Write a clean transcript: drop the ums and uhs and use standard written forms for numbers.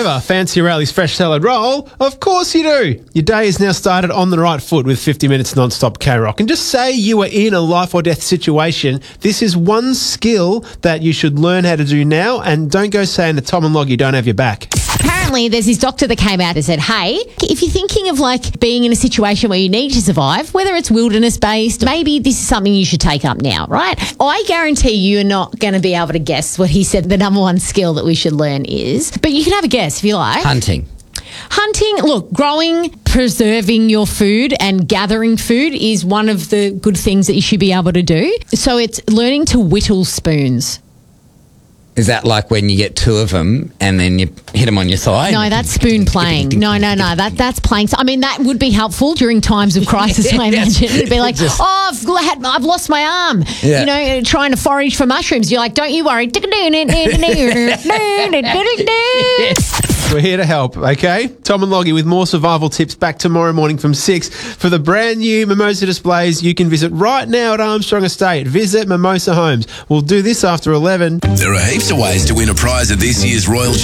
However, fancy O'Reilly's fresh salad roll? Of course you do. Your day is now started on the right foot with 50 minutes non-stop K-Rock. And just say you are in a life or death situation, this is one skill that you should learn how to do now, and don't go saying to Tom and Log you don't have your back. Apparently, there's this doctor that came out and said, hey, if you're thinking of being in a situation where you need to survive, whether it's wilderness-based, maybe this is something you should take up now, right? I guarantee you're not going to be able to guess what he said the number one skill that we should learn is, but you can have a guess if you like. Hunting, look, growing, preserving your food and gathering food is one of the good things that you should be able to do. So it's learning to whittle spoons. is that like when you get two of them and then you hit them on your thigh? No, that's spoon playing. No, that's playing. I mean, that would be helpful during times of crisis, I imagine. It'd be like, I've lost my arm. Yeah. You know, trying to forage for mushrooms. You're like, don't you worry. We're here to help, okay? Tom and Loggy with more survival tips back tomorrow morning from 6 for the brand new Mimosa displays you can visit right now at Armstrong Estate. Visit Mimosa Homes. We'll do this after 11. There are heaps of ways to win a prize at this year's Royal